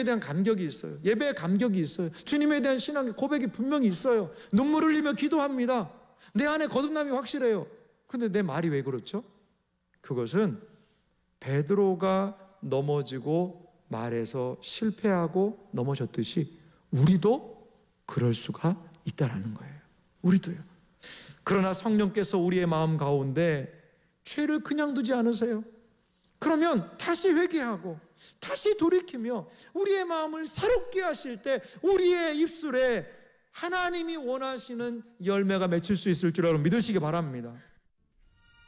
주님에 대한 감격이 있어요. 예배의 감격이 있어요. 주님에 대한 신앙의 고백이 분명히 있어요. 눈물 흘리며 기도합니다. 내 안에 거듭남이 확실해요. 근데 내 말이 왜 그렇죠? 그것은 베드로가 넘어지고 말에서 실패하고 넘어졌듯이 우리도 그럴 수가 있다라는 거예요. 우리도요. 그러나 성령께서 우리의 마음 가운데 죄를 그냥 두지 않으세요. 그러면 다시 회개하고 다시 돌이키며 우리의 마음을 새롭게 하실 때 우리의 입술에 하나님이 원하시는 열매가 맺힐 수 있을 줄 믿으시기 바랍니다.